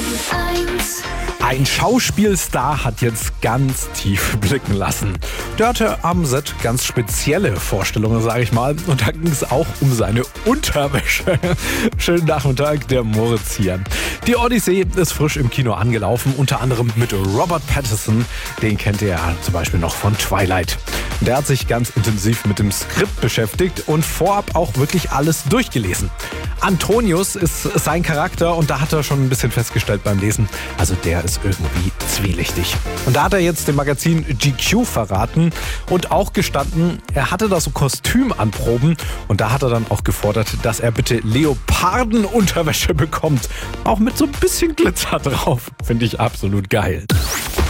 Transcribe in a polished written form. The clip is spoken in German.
Ein Schauspielstar hat jetzt ganz tief blicken lassen. Der hatte am Set ganz spezielle Vorstellungen, sage ich mal. Und da ging es auch um seine Unterwäsche. Schönen Nachmittag, der Moritz hier. Die Odyssee ist frisch im Kino angelaufen, unter anderem mit Robert Pattinson. Den kennt ihr ja zum Beispiel noch von Twilight. Der hat sich ganz intensiv mit dem Skript beschäftigt und vorab auch wirklich alles durchgelesen. Antonius ist sein Charakter und da hat er schon ein bisschen festgestellt beim Lesen, also der ist irgendwie zwielichtig. Und da hat er jetzt dem Magazin GQ verraten und auch gestanden, er hatte da so Kostümanproben und da hat er dann auch gefordert, dass er bitte Leopardenunterwäsche bekommt. Auch mit so ein bisschen Glitzer drauf. Finde ich absolut geil.